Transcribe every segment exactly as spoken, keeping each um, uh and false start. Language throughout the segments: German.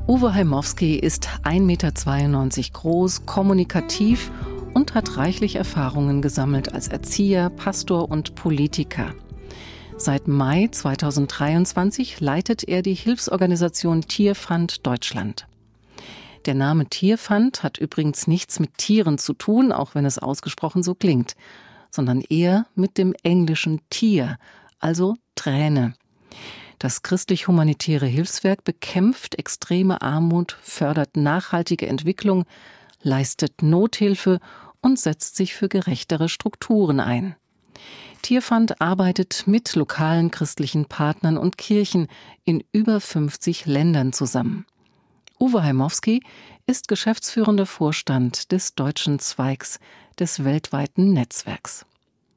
Uwe Heimowski ist ein Meter zweiundneunzig groß, kommunikativ und hat reichlich Erfahrungen gesammelt als Erzieher, Pastor und Politiker. Seit Mai zweitausenddreiundzwanzig leitet er die Hilfsorganisation Tierfund Deutschland. Der Name Tierfund hat übrigens nichts mit Tieren zu tun, auch wenn es ausgesprochen so klingt, sondern eher mit dem englischen Tier, also Träne. Das christlich-humanitäre Hilfswerk bekämpft extreme Armut, fördert nachhaltige Entwicklung, leistet Nothilfe und setzt sich für gerechtere Strukturen ein. Tierfund arbeitet mit lokalen christlichen Partnern und Kirchen in über fünfzig Ländern zusammen. Uwe Heimowski ist geschäftsführender Vorstand des deutschen Zweigs des weltweiten Netzwerks.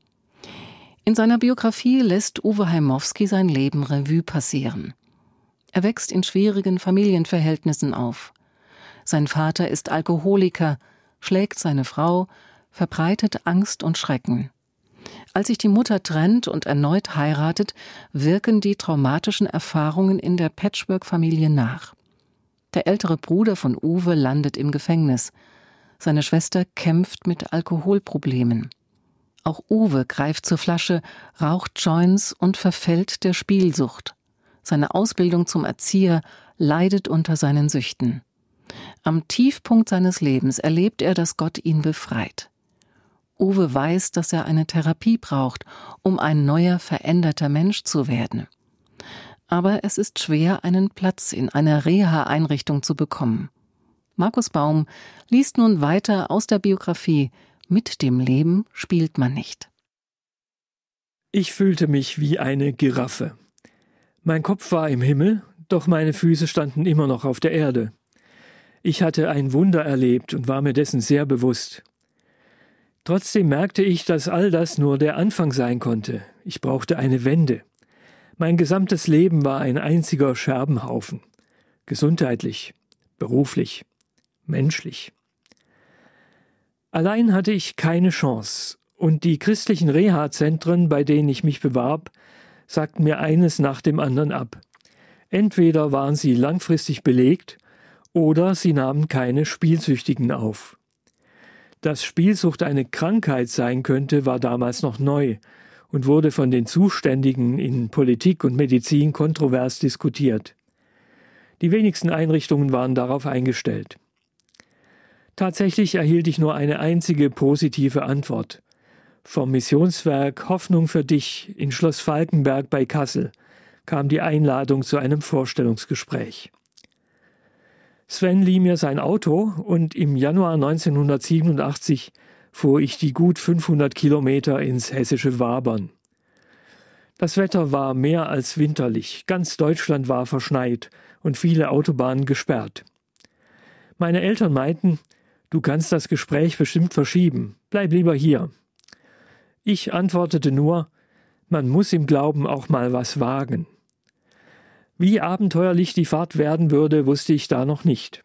In seiner Biografie lässt Uwe Heimowski sein Leben Revue passieren. Er wächst in schwierigen Familienverhältnissen auf. Sein Vater ist Alkoholiker, schlägt seine Frau, verbreitet Angst und Schrecken. Als sich die Mutter trennt und erneut heiratet, wirken die traumatischen Erfahrungen in der Patchwork-Familie nach. Der ältere Bruder von Uwe landet im Gefängnis. Seine Schwester kämpft mit Alkoholproblemen. Auch Uwe greift zur Flasche, raucht Joints und verfällt der Spielsucht. Seine Ausbildung zum Erzieher leidet unter seinen Süchten. Am Tiefpunkt seines Lebens erlebt er, dass Gott ihn befreit. Uwe weiß, dass er eine Therapie braucht, um ein neuer, veränderter Mensch zu werden. Aber es ist schwer, einen Platz in einer Reha-Einrichtung zu bekommen. Markus Baum liest nun weiter aus der Biografie »Mit dem Leben spielt man nicht«. Ich fühlte mich wie eine Giraffe. Mein Kopf war im Himmel, doch meine Füße standen immer noch auf der Erde. Ich hatte ein Wunder erlebt und war mir dessen sehr bewusst. Trotzdem merkte ich, dass all das nur der Anfang sein konnte. Ich brauchte eine Wende. Mein gesamtes Leben war ein einziger Scherbenhaufen. Gesundheitlich, beruflich, menschlich. Allein hatte ich keine Chance, und die christlichen Reha-Zentren, bei denen ich mich bewarb, sagten mir eines nach dem anderen ab. Entweder waren sie langfristig belegt, oder sie nahmen keine Spielsüchtigen auf. Dass Spielsucht eine Krankheit sein könnte, war damals noch neu und wurde von den Zuständigen in Politik und Medizin kontrovers diskutiert. Die wenigsten Einrichtungen waren darauf eingestellt. Tatsächlich erhielt ich nur eine einzige positive Antwort. Vom Missionswerk Hoffnung für dich in Schloss Falkenberg bei Kassel kam die Einladung zu einem Vorstellungsgespräch. Sven lieh mir sein Auto und im Januar neunzehnhundertsiebenundachtzig fuhr ich die gut fünfhundert Kilometer ins hessische Wabern. Das Wetter war mehr als winterlich, ganz Deutschland war verschneit und viele Autobahnen gesperrt. Meine Eltern meinten, du kannst das Gespräch bestimmt verschieben, bleib lieber hier. Ich antwortete nur, man muss im Glauben auch mal was wagen. Wie abenteuerlich die Fahrt werden würde, wusste ich da noch nicht.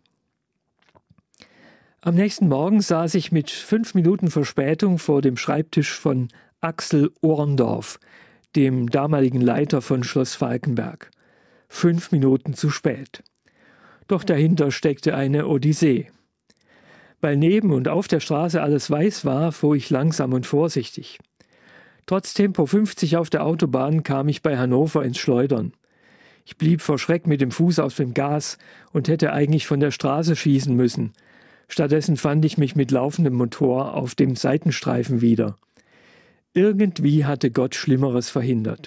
Am nächsten Morgen saß ich mit fünf Minuten Verspätung vor dem Schreibtisch von Axel Ohrendorf, dem damaligen Leiter von Schloss Falkenberg. Fünf Minuten zu spät. Doch dahinter steckte eine Odyssee. Weil neben und auf der Straße alles weiß war, fuhr ich langsam und vorsichtig. Trotz Tempo fünfzig auf der Autobahn kam ich bei Hannover ins Schleudern. Ich blieb vor Schreck mit dem Fuß auf dem Gas und hätte eigentlich von der Straße schießen müssen. Stattdessen fand ich mich mit laufendem Motor auf dem Seitenstreifen wieder. Irgendwie hatte Gott Schlimmeres verhindert.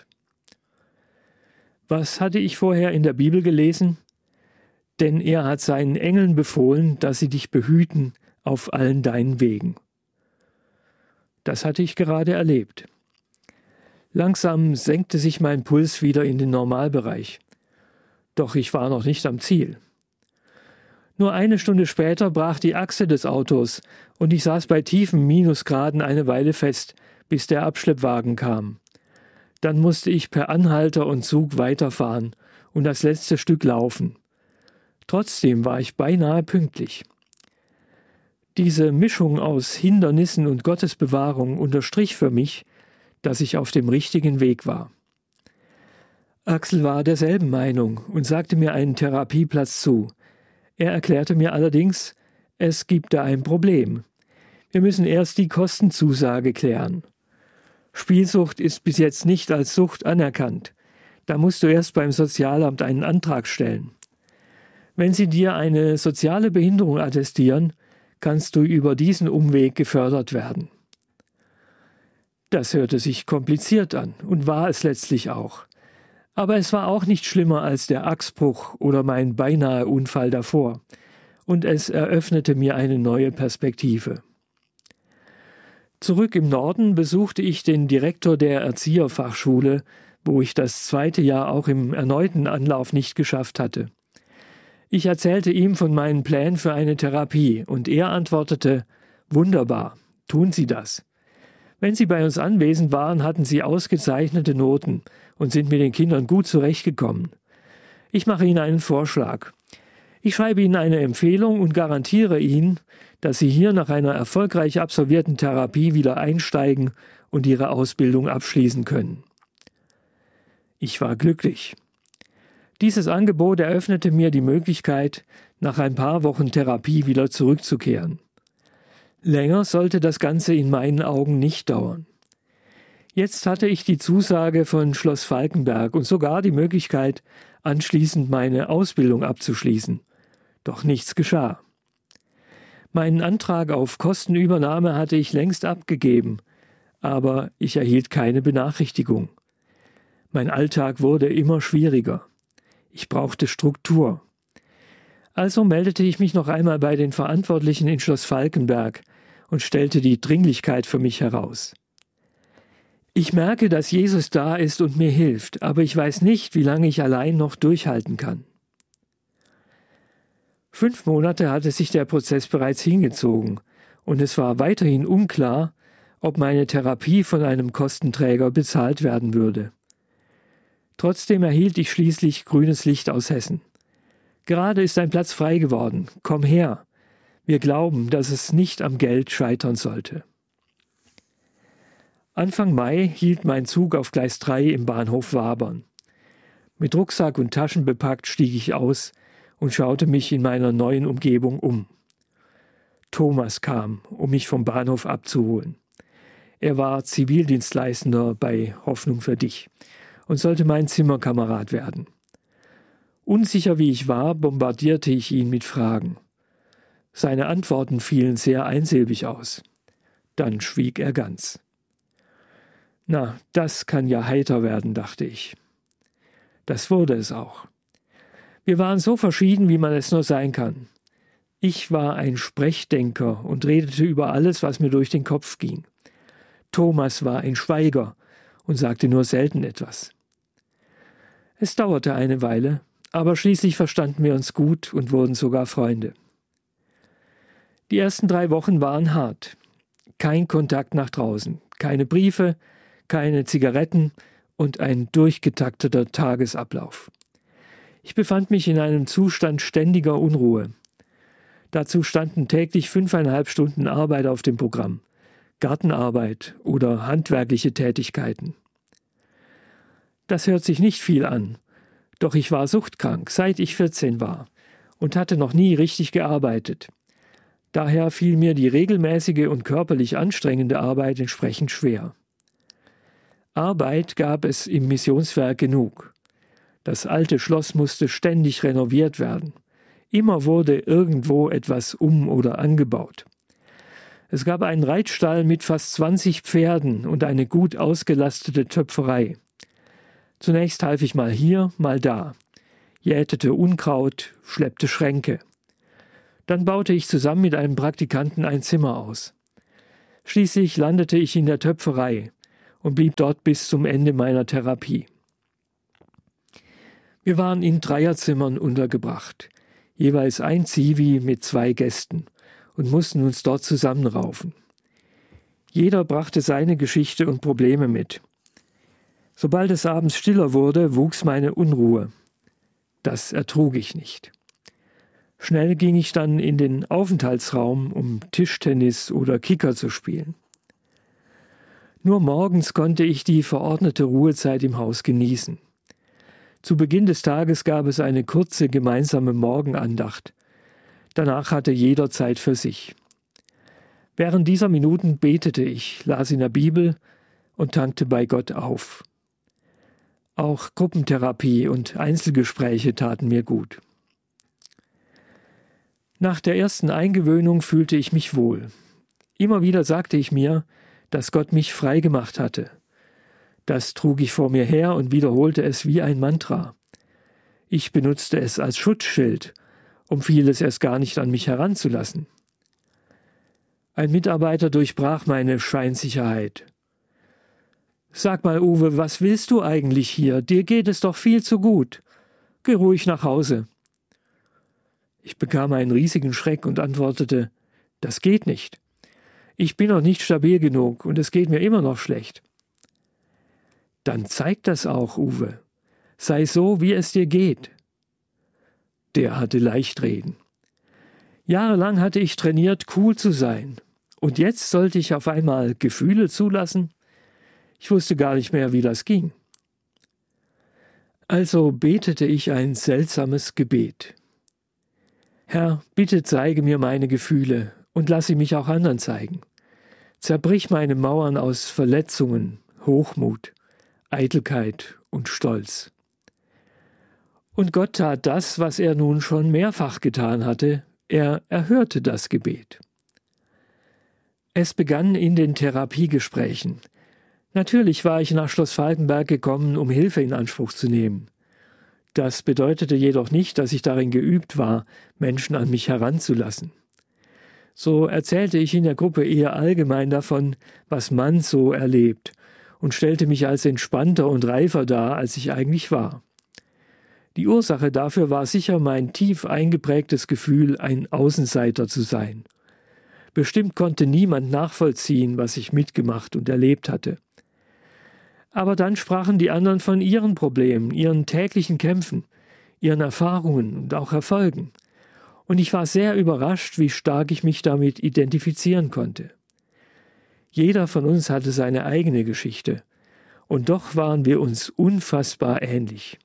Was hatte ich vorher in der Bibel gelesen? Denn er hat seinen Engeln befohlen, dass sie dich behüten auf allen deinen Wegen. Das hatte ich gerade erlebt. Langsam senkte sich mein Puls wieder in den Normalbereich. Doch ich war noch nicht am Ziel. Nur eine Stunde später brach die Achse des Autos und ich saß bei tiefen Minusgraden eine Weile fest, bis der Abschleppwagen kam. Dann musste ich per Anhalter und Zug weiterfahren und das letzte Stück laufen. Trotzdem war ich beinahe pünktlich. Diese Mischung aus Hindernissen und Gottesbewahrung unterstrich für mich, dass ich auf dem richtigen Weg war. Axel war derselben Meinung und sagte mir einen Therapieplatz zu. Er erklärte mir allerdings, es gibt da ein Problem. Wir müssen erst die Kostenzusage klären. Spielsucht ist bis jetzt nicht als Sucht anerkannt. Da musst du erst beim Sozialamt einen Antrag stellen. Wenn sie dir eine soziale Behinderung attestieren, kannst du über diesen Umweg gefördert werden. Das hörte sich kompliziert an und war es letztlich auch. Aber es war auch nicht schlimmer als der Achsbruch oder mein beinahe Unfall davor. Und es eröffnete mir eine neue Perspektive. Zurück im Norden besuchte ich den Direktor der Erzieherfachschule, wo ich das zweite Jahr auch im erneuten Anlauf nicht geschafft hatte. Ich erzählte ihm von meinen Plänen für eine Therapie und er antwortete, »Wunderbar, tun Sie das. Wenn Sie bei uns anwesend waren, hatten Sie ausgezeichnete Noten und sind mit den Kindern gut zurechtgekommen. Ich mache Ihnen einen Vorschlag. Ich schreibe Ihnen eine Empfehlung und garantiere Ihnen, dass Sie hier nach einer erfolgreich absolvierten Therapie wieder einsteigen und Ihre Ausbildung abschließen können.« Ich war glücklich. Dieses Angebot eröffnete mir die Möglichkeit, nach ein paar Wochen Therapie wieder zurückzukehren. Länger sollte das Ganze in meinen Augen nicht dauern. Jetzt hatte ich die Zusage von Schloss Falkenberg und sogar die Möglichkeit, anschließend meine Ausbildung abzuschließen. Doch nichts geschah. Meinen Antrag auf Kostenübernahme hatte ich längst abgegeben, aber ich erhielt keine Benachrichtigung. Mein Alltag wurde immer schwieriger. Ich brauchte Struktur. Also meldete ich mich noch einmal bei den Verantwortlichen in Schloss Falkenberg und stellte die Dringlichkeit für mich heraus. Ich merke, dass Jesus da ist und mir hilft, aber ich weiß nicht, wie lange ich allein noch durchhalten kann. Fünf Monate hatte sich der Prozess bereits hingezogen und es war weiterhin unklar, ob meine Therapie von einem Kostenträger bezahlt werden würde. Trotzdem erhielt ich schließlich grünes Licht aus Hessen. Gerade ist ein Platz frei geworden. Komm her. Wir glauben, dass es nicht am Geld scheitern sollte. Anfang Mai hielt mein Zug auf Gleis drei im Bahnhof Wabern. Mit Rucksack und Taschen bepackt stieg ich aus und schaute mich in meiner neuen Umgebung um. Thomas kam, um mich vom Bahnhof abzuholen. Er war Zivildienstleistender bei Hoffnung für dich und sollte mein Zimmerkamerad werden. Unsicher wie ich war, bombardierte ich ihn mit Fragen. Seine Antworten fielen sehr einsilbig aus. Dann schwieg er ganz. Na, das kann ja heiter werden, dachte ich. Das wurde es auch. Wir waren so verschieden, wie man es nur sein kann. Ich war ein Sprechdenker und redete über alles, was mir durch den Kopf ging. Thomas war ein Schweiger und sagte nur selten etwas. Es dauerte eine Weile, aber schließlich verstanden wir uns gut und wurden sogar Freunde. Die ersten drei Wochen waren hart. Kein Kontakt nach draußen, keine Briefe, keine Zigaretten und ein durchgetakteter Tagesablauf. Ich befand mich in einem Zustand ständiger Unruhe. Dazu standen täglich fünfeinhalb Stunden Arbeit auf dem Programm, Gartenarbeit oder handwerkliche Tätigkeiten. Das hört sich nicht viel an, doch ich war suchtkrank, seit ich vierzehn war und hatte noch nie richtig gearbeitet. Daher fiel mir die regelmäßige und körperlich anstrengende Arbeit entsprechend schwer. Arbeit gab es im Missionswerk genug. Das alte Schloss musste ständig renoviert werden. Immer wurde irgendwo etwas um- oder angebaut. Es gab einen Reitstall mit fast zwanzig Pferden und eine gut ausgelastete Töpferei. Zunächst half ich mal hier, mal da, jätete Unkraut, schleppte Schränke. Dann baute ich zusammen mit einem Praktikanten ein Zimmer aus. Schließlich landete ich in der Töpferei und blieb dort bis zum Ende meiner Therapie. Wir waren in Dreierzimmern untergebracht, jeweils ein Zivi mit zwei Gästen und mussten uns dort zusammenraufen. Jeder brachte seine Geschichte und Probleme mit. Sobald es abends stiller wurde, wuchs meine Unruhe. Das ertrug ich nicht. Schnell ging ich dann in den Aufenthaltsraum, um Tischtennis oder Kicker zu spielen. Nur morgens konnte ich die verordnete Ruhezeit im Haus genießen. Zu Beginn des Tages gab es eine kurze gemeinsame Morgenandacht. Danach hatte jeder Zeit für sich. Während dieser Minuten betete ich, las in der Bibel und tankte bei Gott auf. Auch Gruppentherapie und Einzelgespräche taten mir gut. Nach der ersten Eingewöhnung fühlte ich mich wohl. Immer wieder sagte ich mir, dass Gott mich frei gemacht hatte. Das trug ich vor mir her und wiederholte es wie ein Mantra. Ich benutzte es als Schutzschild, um vieles erst gar nicht an mich heranzulassen. Ein Mitarbeiter durchbrach meine Scheinsicherheit. »Sag mal, Uwe, was willst du eigentlich hier? Dir geht es doch viel zu gut. Geh ruhig nach Hause.« Ich bekam einen riesigen Schreck und antwortete, »Das geht nicht. Ich bin noch nicht stabil genug und es geht mir immer noch schlecht.« »Dann zeig das auch, Uwe. Sei so, wie es dir geht.« Der hatte Leichtreden. Jahrelang hatte ich trainiert, cool zu sein. Und jetzt sollte ich auf einmal Gefühle zulassen? Ich wusste gar nicht mehr, wie das ging. Also betete ich ein seltsames Gebet. Herr, bitte zeige mir meine Gefühle und lass sie mich auch anderen zeigen. Zerbrich meine Mauern aus Verletzungen, Hochmut, Eitelkeit und Stolz. Und Gott tat das, was er nun schon mehrfach getan hatte. Er erhörte das Gebet. Es begann in den Therapiegesprächen. Natürlich war ich nach Schloss Falkenberg gekommen, um Hilfe in Anspruch zu nehmen. Das bedeutete jedoch nicht, dass ich darin geübt war, Menschen an mich heranzulassen. So erzählte ich in der Gruppe eher allgemein davon, was man so erlebt, und stellte mich als entspannter und reifer dar, als ich eigentlich war. Die Ursache dafür war sicher mein tief eingeprägtes Gefühl, ein Außenseiter zu sein. Bestimmt konnte niemand nachvollziehen, was ich mitgemacht und erlebt hatte. Aber dann sprachen die anderen von ihren Problemen, ihren täglichen Kämpfen, ihren Erfahrungen und auch Erfolgen. Und ich war sehr überrascht, wie stark ich mich damit identifizieren konnte. Jeder von uns hatte seine eigene Geschichte, und doch waren wir uns unfassbar ähnlich.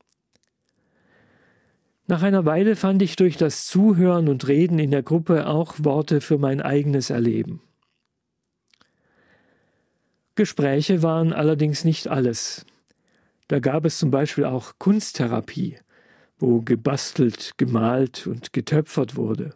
Nach einer Weile fand ich durch das Zuhören und Reden in der Gruppe auch Worte für mein eigenes Erleben. Gespräche waren allerdings nicht alles. Da gab es zum Beispiel auch Kunsttherapie, wo gebastelt, gemalt und getöpfert wurde.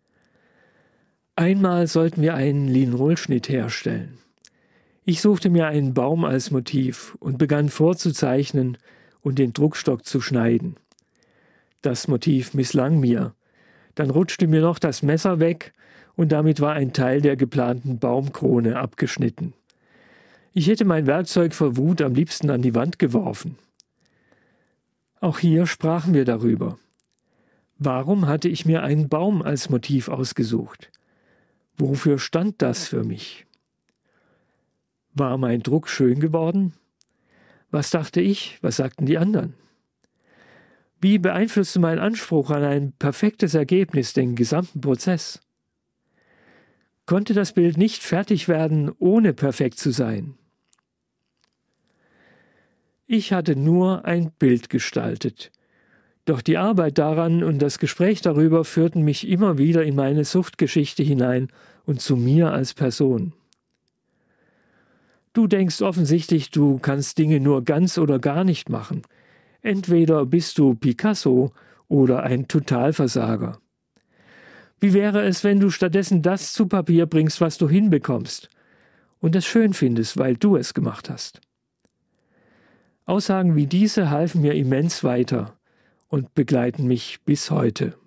Einmal sollten wir einen Linolschnitt herstellen. Ich suchte mir einen Baum als Motiv und begann vorzuzeichnen und den Druckstock zu schneiden. Das Motiv misslang mir. Dann rutschte mir noch das Messer weg und damit war ein Teil der geplanten Baumkrone abgeschnitten. Ich hätte mein Werkzeug vor Wut am liebsten an die Wand geworfen. Auch hier sprachen wir darüber. Warum hatte ich mir einen Baum als Motiv ausgesucht? Wofür stand das für mich? War mein Druck schön geworden? Was dachte ich? Was sagten die anderen? Wie beeinflusste mein Anspruch an ein perfektes Ergebnis den gesamten Prozess? Konnte das Bild nicht fertig werden, ohne perfekt zu sein? Ich hatte nur ein Bild gestaltet. Doch die Arbeit daran und das Gespräch darüber führten mich immer wieder in meine Suchtgeschichte hinein und zu mir als Person. Du denkst offensichtlich, du kannst Dinge nur ganz oder gar nicht machen. Entweder bist du Picasso oder ein Totalversager. Wie wäre es, wenn du stattdessen das zu Papier bringst, was du hinbekommst und es schön findest, weil du es gemacht hast? Aussagen wie diese halfen mir immens weiter und begleiten mich bis heute.